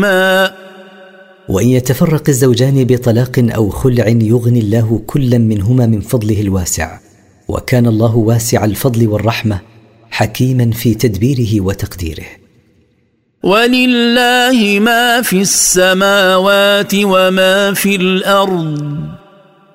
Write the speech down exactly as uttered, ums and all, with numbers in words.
وإن يتفرق الزوجان بطلاق أو خلع يغني الله كلا منهما من فضله الواسع، وكان الله واسع الفضل والرحمة حكيما في تدبيره وتقديره. ولله ما في السماوات وما في الأرض